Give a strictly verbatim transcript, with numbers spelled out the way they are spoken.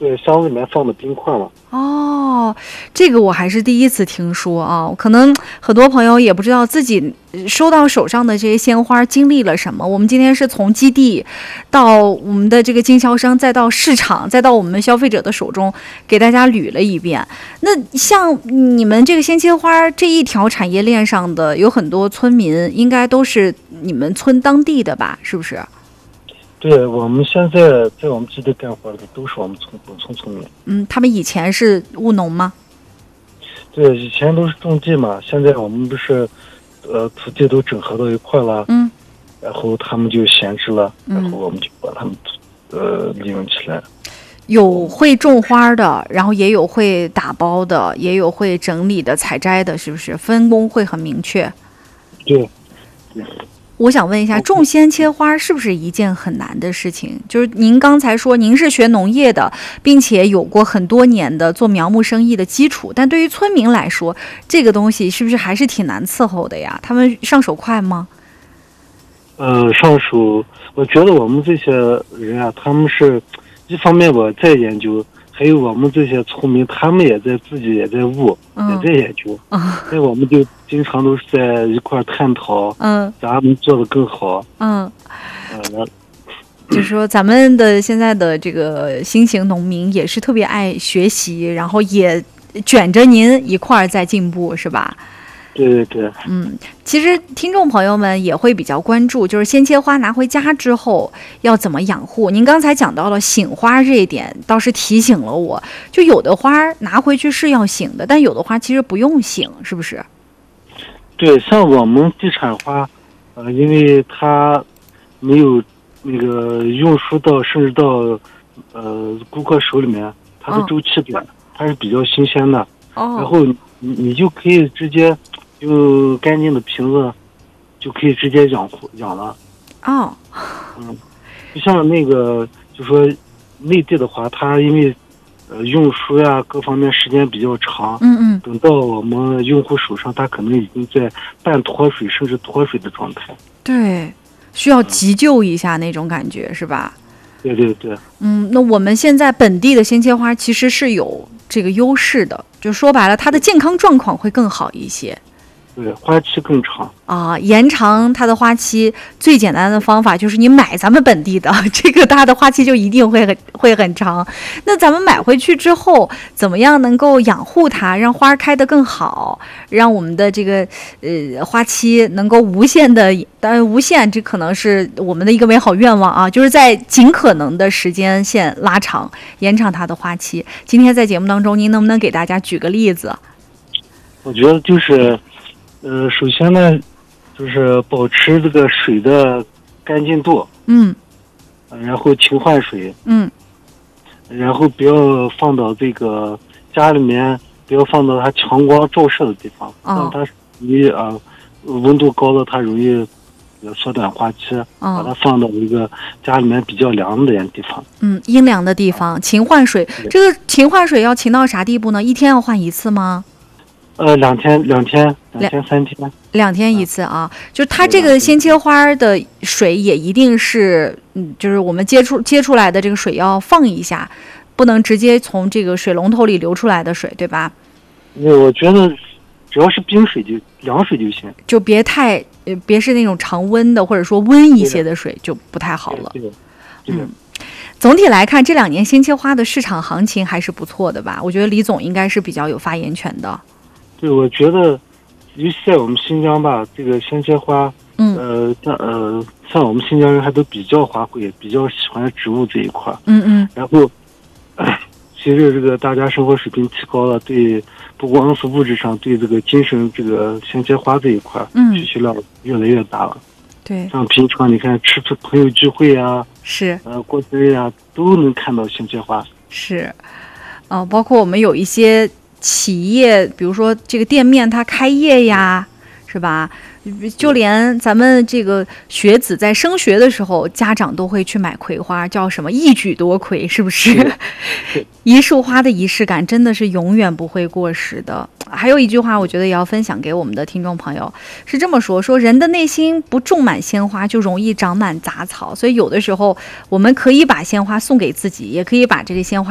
对，箱子里面放的冰块嘛。 哦，这个我还是第一次听说啊，可能很多朋友也不知道自己收到手上的这些鲜花经历了什么。我们今天是从基地到我们的这个经销商，再到市场，再到我们消费者的手中，给大家捋了一遍。那像你们这个鲜切花这一条产业链上的有很多村民，应该都是你们村当地的吧？是不是？ 对，我们现在在我们基地干活的都是我们村本村村民。 嗯，他们以前是务农吗？ 对，以前都是种地嘛，现在我们不是，呃，土地都整合到一块了， 嗯， 然后他们就闲置了， 嗯、 然后我们就把他们，呃，利用起来。 有会种花的，然后也有会打包的，也有会整理的、采摘的，是不是？分工会很明确。 对，对。 我想问一下，种鲜切花是不是一件很难的事情？就是您刚才说您是学农业的，并且有过很多年的做苗木生意的基础，但对于村民来说，这个东西是不是还是挺难伺候的呀？他们上手快吗？ 呃，上手，我觉得我们这些人啊，他们是一方面我在研究，还有我们这些村民，他们也在自己也在悟，嗯、也在研究。嗯，所以我们就经常都是在一块探讨，嗯，咱们做的更好。嗯， 呃，就是说咱们的现在的这个新型农民也是特别爱学习，然后也卷着您一块儿在进步，是吧？ 对对对， 嗯，其实听众朋友们也会比较关注，就是鲜切花拿回家之后要怎么养护。您刚才讲到了醒花这一点，倒是提醒了我，就有的花拿回去是要醒的，但有的花其实不用醒，是不是？ 对，像我们地产花，呃，因为它没有那个运输到，甚至到呃顾客手里面，它的周期短，哦、它是比较新鲜的。哦，然后你你就可以直接。用干净的瓶子就可以直接养活养了。 哦， 嗯，就像那个，就说内地的话，它因为呃运输呀各方面时间比较长， 嗯嗯， 等到我们用户手上，它可能已经在半脱水甚至脱水的状态。 对，需要急救一下那种感觉，是吧？ 对对对。 嗯，那我们现在本地的鲜切花其实是有这个优势的，就说白了，它的健康状况会更好一些。 对，花期更长啊，延长它的花期最简单的方法就是你买咱们本地的，这个它的花期就一定会很会很长。那咱们买回去之后，怎么样能够养护它，让花开得更好，让我们的这个呃花期能够无限的，当然无限这可能是我们的一个美好愿望啊，就是在尽可能的时间线拉长，延长它的花期。今天在节目当中，您能不能给大家举个例子？ 我觉得就是。呃，首先呢，就是保持这个水的干净度， 嗯， 然后勤换水， 嗯， 然后不要放到这个家里面，不要放到它强光照射的地方， 哦、 让它容易啊、呃、温度高了，它容易缩短花期， 哦、 把它放到一个家里面比较凉的地方， 嗯，阴凉的地方，勤换水。这个勤换水要勤到啥地步呢？一天要换一次吗？ 呃，两天，两天，两天，三天， 两天一次啊！就它这个鲜切花的水也一定是，嗯，就是我们接触接出来的这个水要放一下，不能直接从这个水龙头里流出来的水，对吧？ 对，我觉得只要是冰水就凉水就行， 就别太呃，别是那种常温的或者说温一些的水就不太好了。 对的，对的。 嗯。总体来看，这两年鲜切花的市场行情还是不错的吧？我觉得李总应该是比较有发言权的。 对，我觉得，尤其在我们新疆吧，这个鲜切花， 嗯， 呃，像呃，像我们新疆人还都比较花卉，比较喜欢植物这一块， 嗯嗯， 然后，随着这个大家生活水平提高了，对，不光是物质上，对这个精神这个鲜切花这一块， 嗯， 需求量越来越大了。 对， 像平常你看吃朋友聚会啊， 是， 呃，过节日啊，都能看到鲜切花。 是，哦、呃，包括我们有一些。企业，比如说这个店面它开业呀，是吧？就连咱们这个学子在升学的时候，家长都会去买葵花，叫什么一举多魁，是不是？一束花的仪式感真的是永远不会过时的。还有一句话，我觉得也要分享给我们的听众朋友，是这么说：说人的内心不种满鲜花，就容易长满杂草。所以有的时候，我们可以把鲜花送给自己，也可以把这个鲜花